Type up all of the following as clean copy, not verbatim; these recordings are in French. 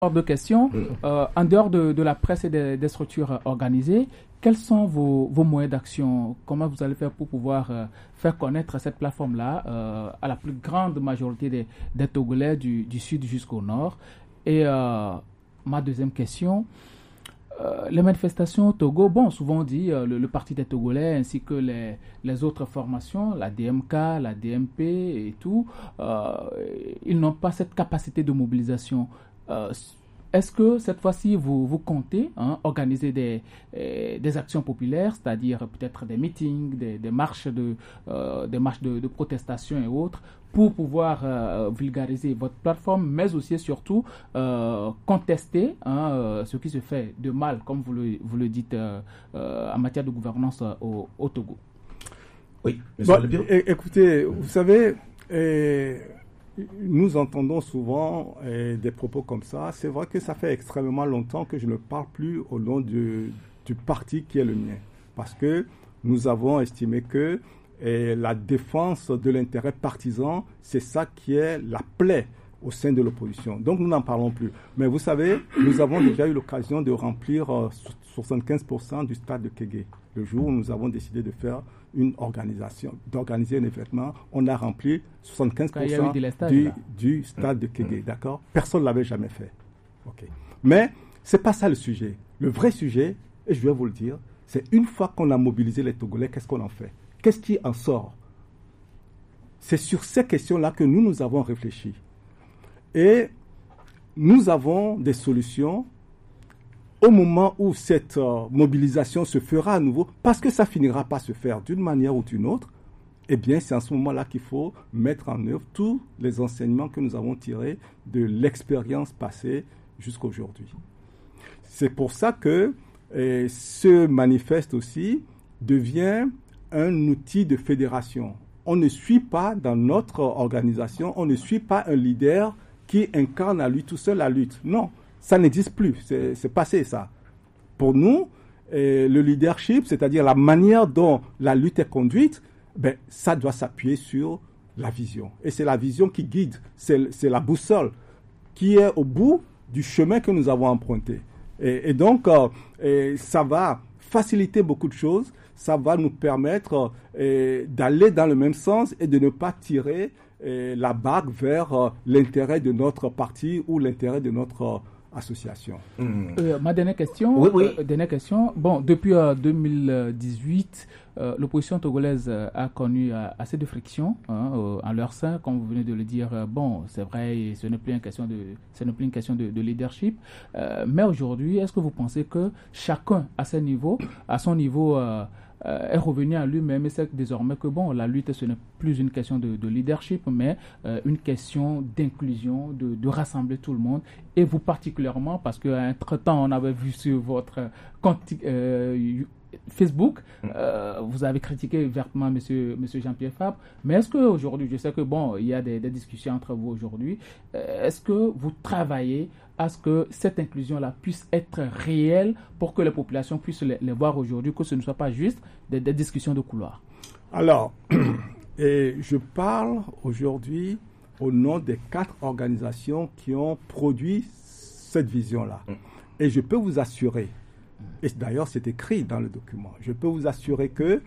Hors de question, en dehors de la presse et des structures organisées, quels sont vos moyens d'action? Comment vous allez faire pour pouvoir faire connaître cette plateforme-là à la plus grande majorité des Togolais du sud jusqu'au nord? Et ma deuxième question, les manifestations au Togo, souvent on dit le Parti des Togolais ainsi que les autres formations, la DMK, la DMP et tout, ils n'ont pas cette capacité de mobilisation. Est-ce que cette fois-ci, vous comptez organiser des actions populaires, c'est-à-dire peut-être des meetings, des marches de protestation et autres, pour pouvoir vulgariser votre plateforme, mais aussi et surtout contester ce qui se fait de mal, comme vous le dites, en matière de gouvernance au Togo? Oui, écoutez, vous savez... Nous entendons souvent des propos comme ça. C'est vrai que ça fait extrêmement longtemps que je ne parle plus au nom du parti qui est le mien. Parce que nous avons estimé que la défense de l'intérêt partisan, c'est ça qui est la plaie au sein de l'opposition. Donc nous n'en parlons plus. Mais vous savez, nous avons déjà eu l'occasion de remplir 75% du stade de Kégué. Le jour où nous avons décidé de faire d'organiser un événement, on a rempli 75% du stade de Kégué, d'accord? Personne ne l'avait jamais fait. Okay. Mais ce n'est pas ça le sujet. Le vrai sujet, et je vais vous le dire, c'est une fois qu'on a mobilisé les Togolais, qu'est-ce qu'on en fait? Qu'est-ce qui en sort? C'est sur ces questions-là que nous avons réfléchi. Et nous avons des solutions au moment où cette mobilisation se fera à nouveau, parce que ça finira par se faire d'une manière ou d'une autre, eh bien, c'est en ce moment-là qu'il faut mettre en œuvre tous les enseignements que nous avons tirés de l'expérience passée jusqu'à aujourd'hui. C'est pour ça que ce manifeste aussi devient un outil de fédération. On ne suit pas, dans notre organisation, on ne suit pas un leader qui incarne à lui tout seul la lutte. Non. Ça n'existe plus, c'est passé ça. Pour nous, le leadership, c'est-à-dire la manière dont la lutte est conduite, ça doit s'appuyer sur la vision. Et c'est la vision qui guide, c'est la boussole qui est au bout du chemin que nous avons emprunté. Et donc, ça va faciliter beaucoup de choses, ça va nous permettre d'aller dans le même sens et de ne pas tirer la bague vers l'intérêt de notre parti ou l'intérêt de notre association. Ma dernière question. Oui. Dernière question. Depuis 2018, l'opposition togolaise a connu assez de frictions en leur sein, comme vous venez de le dire. C'est vrai, ce n'est plus une question de leadership. Mais aujourd'hui, est-ce que vous pensez que chacun à son niveau, est revenu à lui-même et c'est désormais que la lutte, ce n'est plus une question de leadership, mais une question d'inclusion, de rassembler tout le monde. Et vous particulièrement, parce qu'entre-temps, on avait vu sur votre compte Facebook, vous avez critiqué vertement monsieur Jean-Pierre Fabre, mais est-ce qu'aujourd'hui, je sais que il y a des discussions entre vous aujourd'hui, est-ce que vous travaillez à ce que cette inclusion-là puisse être réelle pour que les populations puissent les voir aujourd'hui, que ce ne soit pas juste des discussions de couloir? Alors, je parle aujourd'hui au nom des 4 organisations qui ont produit cette vision-là. Et je peux vous assurer, et d'ailleurs c'est écrit dans le document, je peux vous assurer que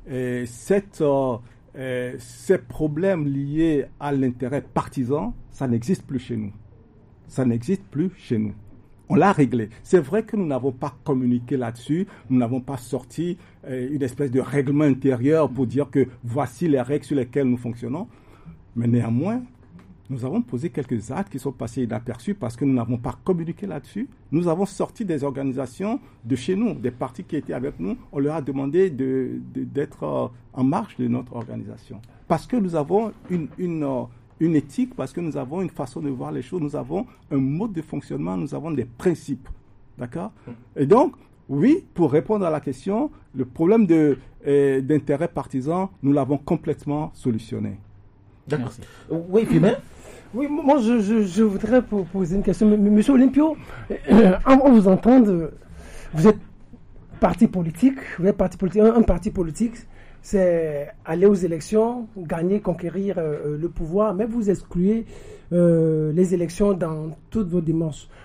ces problèmes liés à l'intérêt partisan, ça n'existe plus chez nous. Ça n'existe plus chez nous. On l'a réglé. C'est vrai que nous n'avons pas communiqué là-dessus, nous n'avons pas sorti une espèce de règlement intérieur pour dire que voici les règles sur lesquelles nous fonctionnons, mais néanmoins, nous avons posé quelques actes qui sont passés inaperçus parce que nous n'avons pas communiqué là-dessus. Nous avons sorti des organisations de chez nous, des partis qui étaient avec nous. On leur a demandé d'être en marge de notre organisation. Parce que nous avons une éthique, parce que nous avons une façon de voir les choses, nous avons un mode de fonctionnement, nous avons des principes. D'accord? Et donc, oui, pour répondre à la question, le problème d'intérêt partisan, nous l'avons complètement solutionné. D'accord. Oui, Pimen? Oui, moi je voudrais poser une question. Monsieur Olympio, on vous entend, vous êtes parti politique, un parti politique, c'est aller aux élections, gagner, conquérir le pouvoir, mais vous excluez les élections dans toutes vos démarches.